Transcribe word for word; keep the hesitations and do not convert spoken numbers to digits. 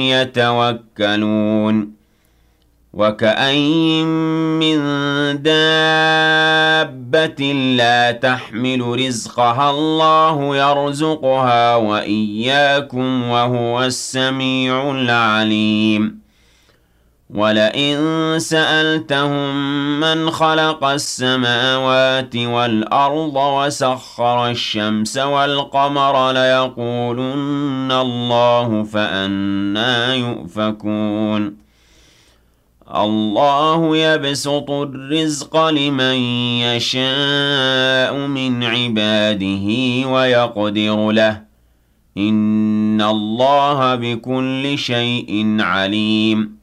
يتوكلون وكأين من دابة لا تحمل رزقها الله يرزقها وإياكم وهو السميع العليم ولئن سألتهم من خلق السماوات والأرض وسخر الشمس والقمر ليقولن الله فأنى يؤفكون الله يبسط الرزق لمن يشاء من عباده ويقدر له إن الله بكل شيء عليم